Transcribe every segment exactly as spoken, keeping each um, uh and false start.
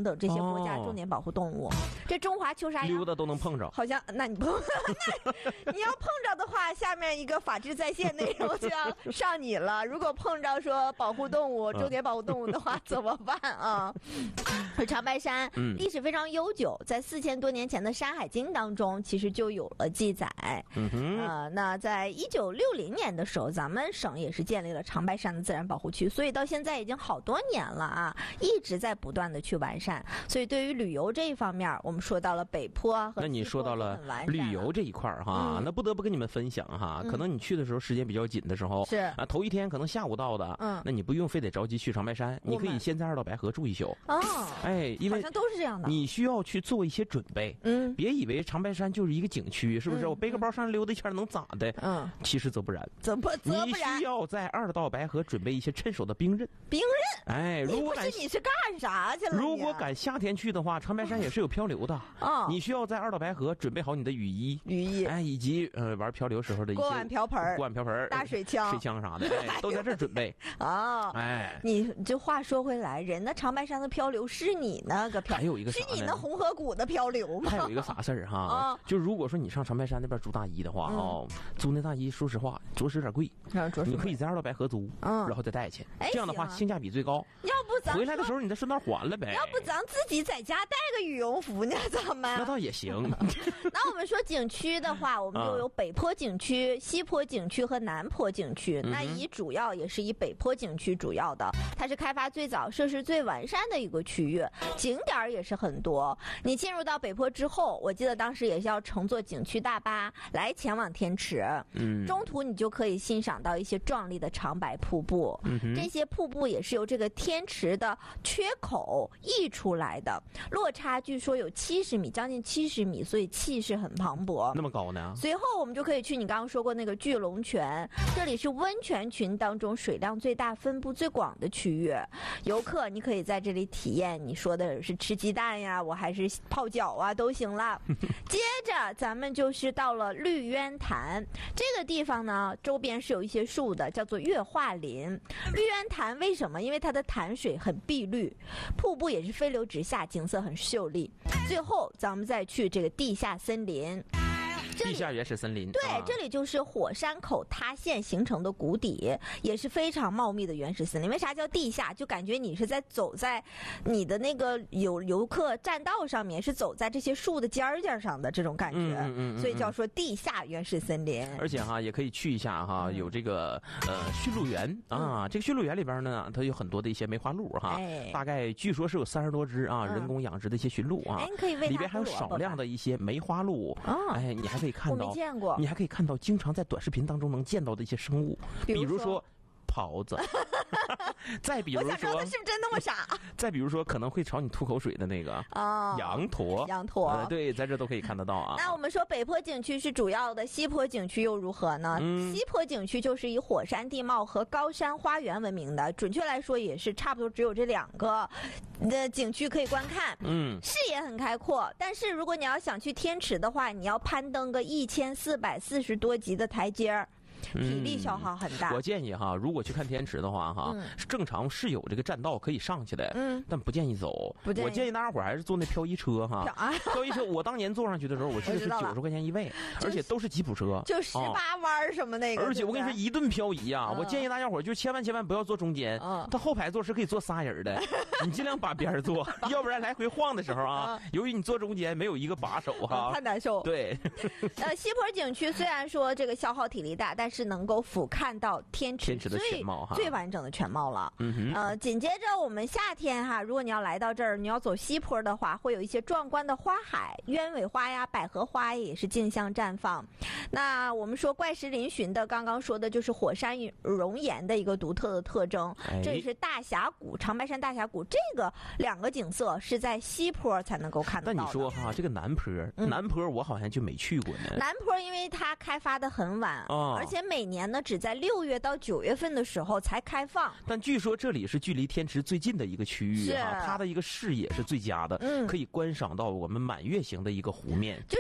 等等这些国家重点保护动物。哦、这中华秋沙溜达都能碰着， 好像那你碰，那你要碰着的话，下面一个法治在线内容就要上你了。如果碰着说保护动物、重点保护动物的话，怎么办啊？长白山历史非常悠久，在四千多年前的《山海经》当中，其实就有了记载。嗯哼，呃，那在一九六零年的时候，咱们省也是建立了长白山的自然保护区，所以到现在已经好多年了啊，一直在不断的去完善。所以对于旅游这一方面，我们说到了北坡和西坡， 那你说到了旅游这一块哈、嗯，那不得不跟你们分享哈、嗯。可能你去的时候时间比较紧的时候，是啊，头一天可能下午到的，嗯，那你不用非得着急去长白山，你可以先在二道白河住一宿。哦，哎，因为好像都是这样的， 你需要去做一些准备。嗯，别以为长白山就是一一个景区，是不是？嗯、我背个包上溜达一圈能咋的？嗯，其实则不然。 怎么则不然？你需要在二道白河准备一些趁手的兵刃。 兵刃？ 哎，如果你不是你是干啥去了？ 如果赶夏天去的话，长白山也是有漂流的。啊、哦，你需要在二道白河准备好你的雨衣、 雨衣， 哎，以及呃玩漂流时候的一些锅碗瓢盆、 锅碗瓢盆、 大水枪、 水枪啥的，哎、都在这儿准备。 哦，哎，你这话说回来，人的长白山的漂流是你那个漂， 还有一个是你那红河谷的漂流吗？ 还有一个啥事儿哈？啊、就如果说你上长白山那边租大衣的话，哦、嗯，租那大衣说实话着实有点贵，你可以在二道白河租，嗯，然后再带去，哎、这样的话性价比最高。 要不咱回来的时候你再顺道还了呗？ 要不咱自己在家带个羽绒服呢？咱们那倒也行。 那我们说景区的话，我们就有北坡景区、西坡景区和南坡景区。嗯、那以主要也是以北坡景区主要的，它是开发最早、设施最完善的一个区域，景点也是很多。你进入到北坡之后，我记得当时也是要乘坐景区大巴来前往天池。嗯，中途你就可以欣赏到一些壮丽的长白瀑布。嗯，这些瀑布也是由这个天池的缺口溢出来的，落差据说有七十米，将近七十米，所以气势很磅礴。 那么高呢？ 随后我们就可以去你刚刚说过那个巨龙泉，这里是温泉群当中水量最大、分布最广的区域。游客你可以在这里体验，你说的是吃鸡蛋呀，我还是泡脚啊，都行了。接着咱们就是到了绿渊潭这个地方呢，周边是有一些树的，叫做月化林。绿渊潭为什么？因为它的潭水很碧绿，瀑布也是飞流直下，景色很秀丽。最后咱们再去这个地下森林。 地下原始森林， 对、啊，这里就是火山口塌陷形成的谷底，也是非常茂密的原始森林。为啥叫地下？就感觉你是在走在你的那个游游客栈道上面，是走在这些树的尖儿尖上的这种感觉，嗯嗯嗯嗯，所以叫说地下原始森林。 而且哈，也可以去一下哈，有这个呃驯鹿园啊，嗯、这个驯鹿园里边呢，它有很多的一些梅花鹿哈，哎、大概据说是有三十多只啊，嗯、人工养殖的一些驯鹿啊， 哎，可以喂它， 里边还有少量的一些梅花鹿，哦、哎，你还可以看到， 我没见过， 你还可以看到经常在短视频当中能见到的一些生物，比如说狍子，再比如说， 我想知道它是不是真那么傻？ 再比如说可能会朝你吐口水的那个啊，羊驼， 羊驼、 呃，对，在这都可以看得到啊。 那我们说北坡景区是主要的，西坡景区又如何呢？嗯、西坡景区就是以火山地貌和高山花园闻名的，准确来说也是差不多只有这两个的景区可以观看，嗯，视野很开阔。但是如果你要想去天池的话，你要攀登个一千四百四十多级的台阶儿。体力消耗很大、 嗯。我建议哈，如果去看天池的话哈，嗯、正常是有这个栈道可以上去的，嗯，但不建议走。不建议我建议大家伙还是坐那漂移车哈。漂啊！漂移车，我当年坐上去的时候，我记得是九十块钱一位，而且都是吉普车， 就十八弯什么那个。 而且我跟你说，一顿漂移啊！嗯、我建议大家伙就千万千万不要坐中间，嗯，他后排座是可以坐仨人的，你尽量把边坐，要不然来回晃的时候啊，由于你坐中间没有一个把手哈， 太难受。 对。 呃，西坡景区虽然说这个消耗体力大，但是能够俯看到天池的全貌哈， 最完整的全貌了。嗯哼，呃，紧接着我们夏天哈，如果你要来到这儿，你要走西坡的话，会有一些壮观的花海，鸢尾花呀、百合花也是竞相绽放。那我们说怪石嶙峋的，刚刚说的就是火山熔岩的一个独特的特征。哎、这里是大峡谷，长白山大峡谷，这个两个景色是在西坡才能够看得到的。 那你说哈，这个南坡，嗯、南坡我好像就没去过呢。 南坡因为它开发的很晚，哦、而且每年呢只在六月到九月份的时候才开放。 但据说这里是距离天池最近的一个区域哈，它的一个视野是最佳的，嗯，可以观赏到我们满月形的一个湖面。 就现在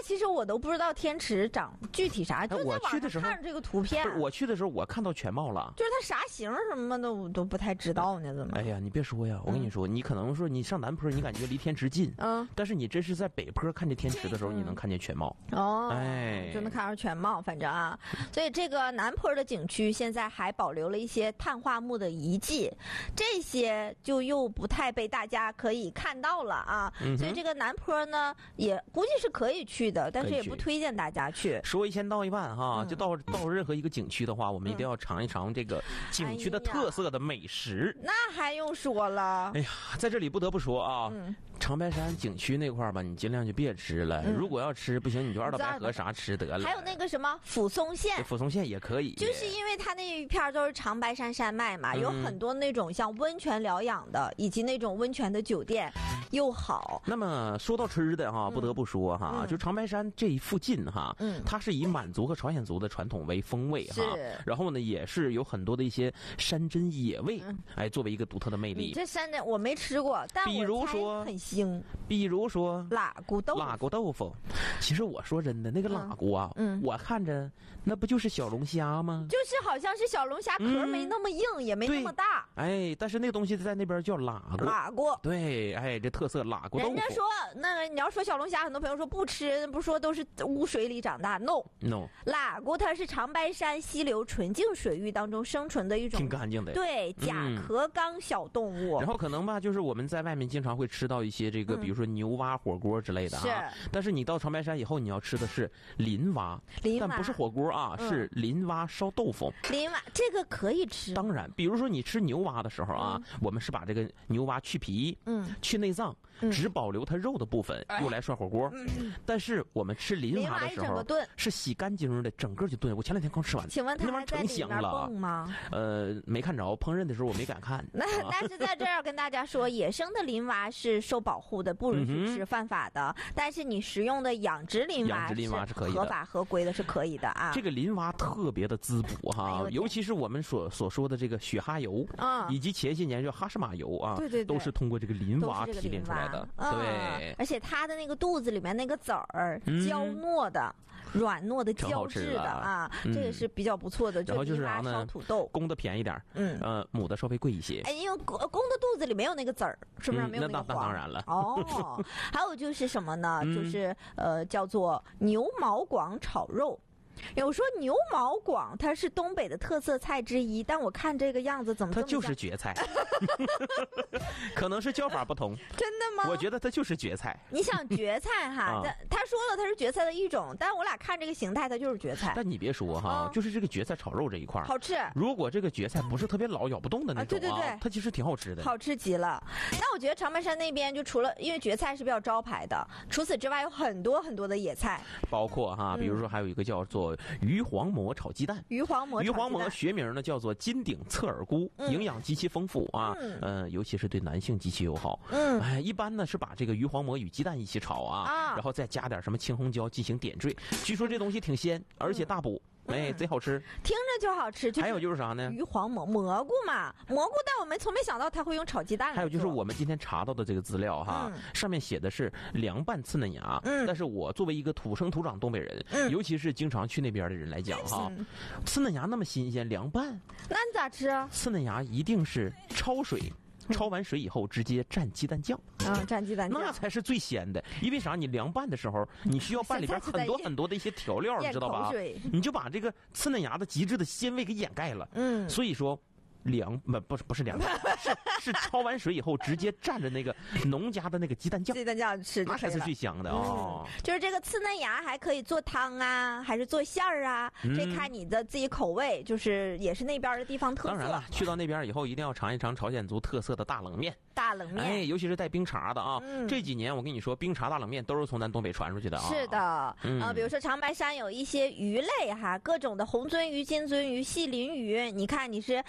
其实我都不知道天池长具体啥，就在网上看着这个图片。 我去的时候我看到全貌了， 就是它啥形什么的我都不太知道呢，怎么？ 哎呀，你别说呀，我跟你说，嗯、你可能说你上南坡，你感觉离天池近，嗯，但是你真是在北坡看见天池的时候，嗯、你能看见全貌。 哦，哎，就能看到全貌，反正啊，所以这个南坡的景区现在还保留了一些碳化木的遗迹，这些就又不太被大家可以看到了啊。嗯、所以这个南坡呢，也估计是可以去的，但是也不推荐大家去。 说一千道一万哈，嗯、就到到任何一个景区的话，我们一定要尝一尝这个景区的特色的美食。 哎、那还用说了？ 哎呀，在这里不得不说啊。嗯，长白山景区那块儿吧，你尽量就别吃了。嗯、如果要吃不行，你就二道白河啥吃得了。 还有那个什么抚松县， 抚松县也可以。 就是因为它那一片都是长白山山脉嘛，嗯、有很多那种像温泉疗养的，以及那种温泉的酒店又好。 那么说到吃的哈，不得不说哈，嗯、就长白山这一附近哈，嗯、它是以满族和朝鲜族的传统为风味哈，然后呢也是有很多的一些山珍野味，嗯、哎，作为一个独特的魅力。 你这山珍我没吃过，但比如说很腥。 比如说辣骨豆腐， 辣骨豆腐。其实我说真的，那个辣骨啊，嗯，我看着那不就是小龙虾吗？ 就是好像是小龙虾壳没那么硬，嗯、也没那么大。 哎，但是那个东西在那边叫辣骨。 辣骨。 对，哎，这特色辣骨豆腐。 人家说，那个你要说小龙虾，很多朋友说不吃，不说都是污水里长大 ？No No， 辣骨它是长白山溪流纯净水域当中生存的一种挺干净的， 对，甲壳纲小动物。 嗯、然后可能吧，就是我们在外面经常会吃到一些这个，嗯、比如说牛蛙火锅之类的啊。 是。 但是你到长白山以后，你要吃的是林蛙， 林蛙但不是火锅啊，嗯、是林蛙烧豆腐。 林蛙这个可以吃。 当然，比如说你吃牛蛙的时候啊，嗯、我们是把这个牛蛙去皮，嗯，去内脏。嗯、只保留它肉的部分，用来涮火锅。嗯、但是我们吃林蛙的时候，是洗干净的，整个就炖。我前两天刚吃完， 请问它还在里面蹦吗？ 呃，没看着，烹饪的时候我没敢看。 那但是在这儿跟大家说，野生的林蛙是受保护的，不允许吃，嗯、犯法的。但是你食用的养殖林蛙， 养殖林蛙是可以的， 合法合规的，是可以的啊。 这个林蛙特别的滋补哈，哎、尤其是我们所所说的这个雪蛤油啊，以及前些年叫哈士玛油啊， 对对对， 都是通过这个林蛙提炼出来的。对。 而且它的那个肚子里面那个籽儿，嗯、娇糯的、软糯的、胶质的啊，嗯、这也是比较不错的。 然后就是啥呢？烧土豆， 公的便宜点，嗯，呃，母的稍微贵一些。 哎，因为公公的肚子里没有那个籽儿，是不是没有那个黄？ 那当然了。 哦，还有就是什么呢？就是呃，叫做牛毛广炒肉。有说牛毛广它是东北的特色菜之一，但我看这个样子怎么这么它就是蕨菜，可能是叫法不同。 真的吗？ 我觉得它就是蕨菜。 你想蕨菜哈，啊、他说了它是蕨菜的一种，但我俩看这个形态，它就是蕨菜。 但你别说哈，嗯、就是这个蕨菜炒肉这一块好吃。 如果这个蕨菜不是特别老咬不动的那种啊，啊对对对，它其实挺好吃的， 好吃极了。那我觉得长白山那边就除了因为蕨菜是比较招牌的，除此之外有很多很多的野菜， 包括哈，比如说还有一个叫做鱼黄馍炒鸡蛋， 鱼黄馍， 鱼黄馍学名呢叫做金顶侧耳菇，嗯、营养极其丰富啊，嗯、呃，尤其是对男性极其友好。嗯，哎，一般呢是把这个鱼黄馍与鸡蛋一起炒啊，啊然后再加点什么青红椒进行点缀。据说这东西挺鲜，而且大补。嗯、哎，贼好吃， 听着就好吃。就是、 还有就是啥呢？ 鱼黄蘑蘑菇嘛，蘑菇，但我们从没想到它会用炒鸡蛋。 还有就是我们今天查到的这个资料哈，嗯、上面写的是凉拌刺嫩芽。嗯，但是我作为一个土生土长东北人，嗯、尤其是经常去那边的人来讲哈，嗯、刺嫩芽那么新鲜，凉拌， 那你咋吃啊？ 刺嫩芽一定是焯水。焯完水以后，直接蘸鸡蛋酱啊，蘸鸡蛋酱那才是最鲜的。因为啥？你凉拌的时候，你需要拌里边很多很多的一些调料，你知道吧？你就把这个刺嫩芽的极致的鲜味给掩盖了。嗯，所以说。凉不不是不是凉拌，是是焯完水以后直接蘸着那个农家的那个鸡蛋酱， 鸡蛋酱吃那才是最香的哦、 嗯。就是这个刺嫩芽还可以做汤啊，还是做馅儿啊，嗯、这看你的自己口味，就是也是那边的地方特色。 当然了，去到那边以后一定要尝一尝朝鲜族特色的大冷面。 大冷面， 哎，尤其是带冰碴的啊。嗯、这几年我跟你说，冰碴大冷面都是从咱东北传出去的啊。 是的，嗯、呃，比如说长白山有一些鱼类哈，各种的红鳟鱼、金鳟鱼、细鳞鱼，你看你是是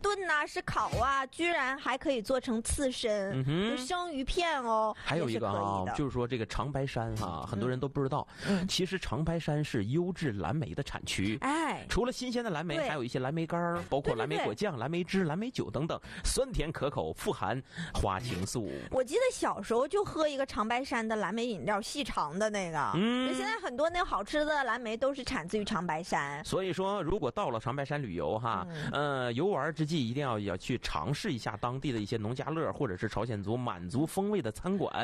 炖呐、啊，是烤啊，居然还可以做成刺身，嗯、生鱼片哦。 还有一个啊，就是说这个长白山哈、啊，很多人都不知道，嗯、其实长白山是优质蓝莓的产区。哎，除了新鲜的蓝莓，还有一些蓝莓干，包括蓝莓果酱、蓝莓汁、蓝莓酒等等，酸甜可口，富含花青素。 我记得小时候就喝一个长白山的蓝莓饮料，细长的那个。嗯，现在很多那好吃的蓝莓都是产自于长白山。 所以说，如果到了长白山旅游哈，嗯、呃，游玩之际一定要要去尝试一下当地的一些农家乐或者是朝鲜族满族风味的餐馆。